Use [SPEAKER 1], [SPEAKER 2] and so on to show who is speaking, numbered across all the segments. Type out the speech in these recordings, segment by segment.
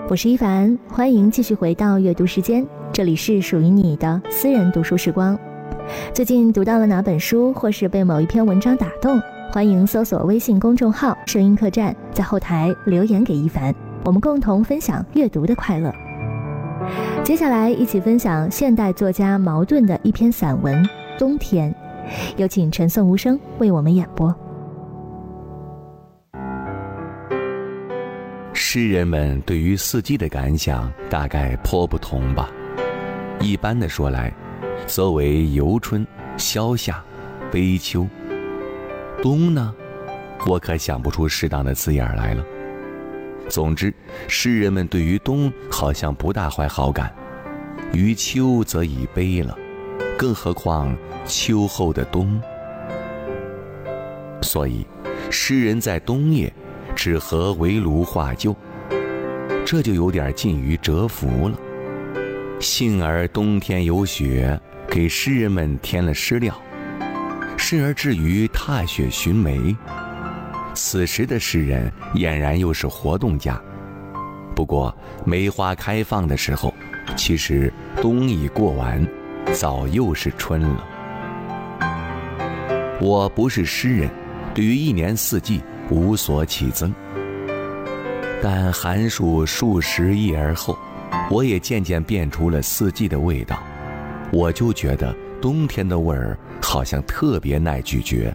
[SPEAKER 1] 我是一凡，欢迎继续回到阅读时间，这里是属于你的私人读书时光。最近读到了哪本书，或是被某一篇文章打动，欢迎搜索微信公众号声音客栈，在后台留言给一凡，我们共同分享阅读的快乐。接下来一起分享现代作家茅盾的一篇散文《冬天》，有请陈颂无声为我们演播。
[SPEAKER 2] 诗人们对于四季的感想大概颇不同吧。一般的说来，则为游春、萧夏、悲秋。冬呢，我可想不出适当的字眼来了。总之，诗人们对于冬好像不大怀好感，于秋则已悲了，更何况秋后的冬。所以，诗人在冬夜只合围炉画旧，这就有点近于蛰伏了。幸而冬天有雪，给诗人们添了诗料，适而至于踏雪寻梅。此时的诗人俨然又是活动家。不过梅花开放的时候，其实冬已过完，早又是春了。我不是诗人，对于一年四季无所起增，但寒暑数十夜而后，我也渐渐辨出了四季的味道。我就觉得冬天的味儿好像特别耐咀嚼，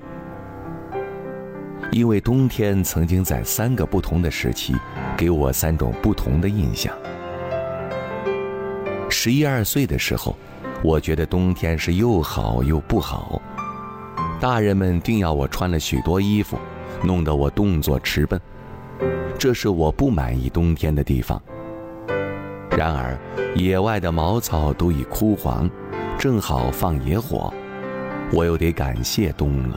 [SPEAKER 2] 因为冬天曾经在3个不同的时期给我3种不同的印象。11、12岁的时候，我觉得冬天是又好又不好，大人们定要我穿了许多衣服，弄得我动作迟笨，这是我不满意冬天的地方。然而野外的茅草都已枯黄，正好放野火，我又得感谢冬了。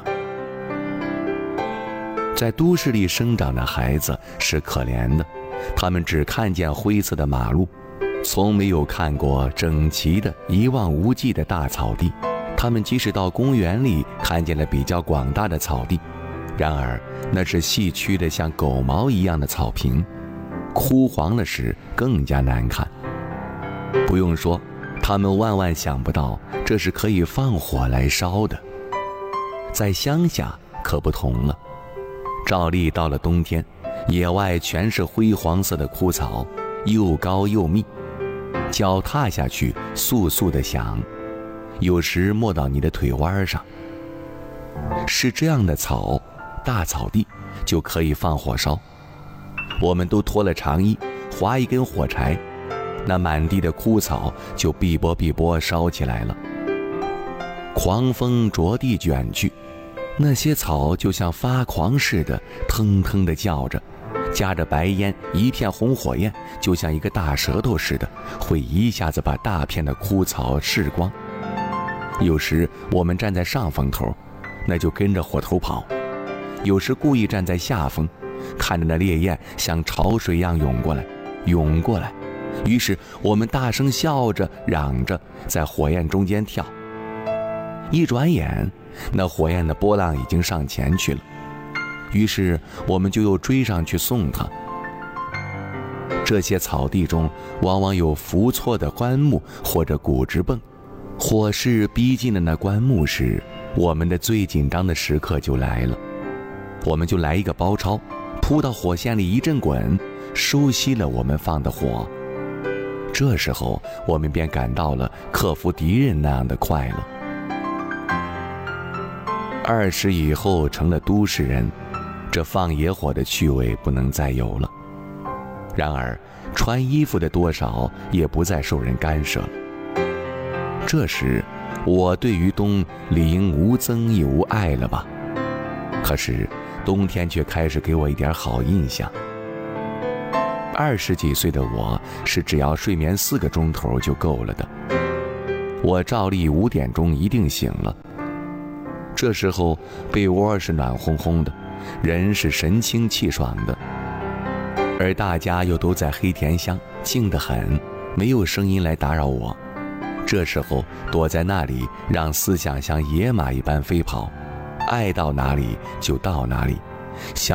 [SPEAKER 2] 在都市里生长的孩子是可怜的，他们只看见灰色的马路，从没有看过整齐的一望无际的大草地。他们即使到公园里看见了比较广大的草地，然而那是细曲的像狗毛一样的草坪，枯黄了时更加难看。不用说，他们万万想不到这是可以放火来烧的。在乡下可不同了，照例到了冬天，野外全是灰黄色的枯草，又高又密，脚踏下去簌簌地响，有时没到你的腿弯上。是这样的草，大草地就可以放火烧。我们都脱了长衣，划一根火柴，那满地的枯草就碧波碧波烧起来了。狂风着地卷去，那些草就像发狂似的腾腾地叫着，夹着白烟，一片红火焰，就像一个大舌头似的，会一下子把大片的枯草噬光。有时我们站在上风头，那就跟着火头跑；有时故意站在下风，看着那烈焰像潮水一样涌过来，涌过来。于是我们大声笑着嚷着，在火焰中间跳。一转眼，那火焰的波浪已经上前去了，于是我们就又追上去送它。这些草地中往往有伏错的棺木或者骨直泵，火势逼近了那棺木时，我们的最紧张的时刻就来了。我们就来一个包抄，扑到火线里一阵滚，收熄了我们放的火。这时候我们便感到了克服敌人那样的快乐。20以后成了都市人，这放野火的趣味不能再有了。然而穿衣服的多少也不再受人干涉了。这时我对于冬理应无憎亦无爱了吧？可是冬天却开始给我一点好印象。20几岁的我是只要睡眠4个钟头就够了的。我照例5点钟一定醒了，这时候被窝是暖烘烘的，人是神清气爽的，而大家又都在黑田乡，静得很，没有声音来打扰我。这时候躲在那里，让思想像野马一般飞跑，爱到哪里就到哪里，想